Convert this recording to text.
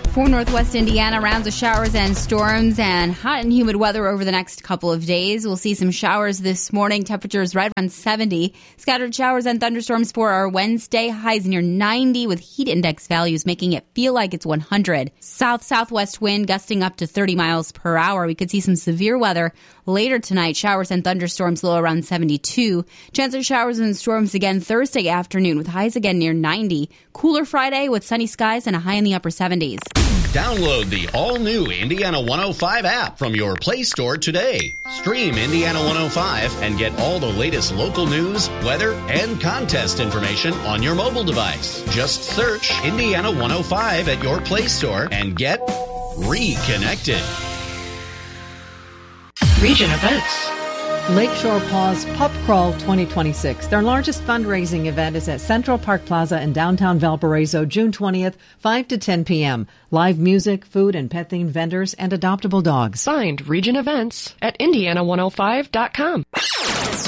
For northwest Indiana, rounds of showers and storms and hot and humid weather over the next couple of days. We'll see some showers this morning. Temperatures right around 70. Scattered showers and thunderstorms for our Wednesday. Highs near 90 with heat index values making it feel like it's 100. South-southwest wind gusting up to 30 miles per hour. We could see some severe weather later tonight. Showers and thunderstorms low around 72. Chance of showers and storms again Thursday afternoon with highs again near 90. Cooler Friday with sunny skies and a high in the upper 70s. Download the all-new Indiana 105 app from your Play Store today. Stream Indiana 105 and get all the latest local news, weather, and contest information on your mobile device. Just search Indiana 105 at your Play Store and get reconnected. Region events. Lakeshore Paws Pup Crawl 2026. Their largest fundraising event is at Central Park Plaza in downtown Valparaiso, June 20th, 5 to 10 p.m. Live music, food, and pet-themed vendors, and adoptable dogs. Find Region events at Indiana105.com.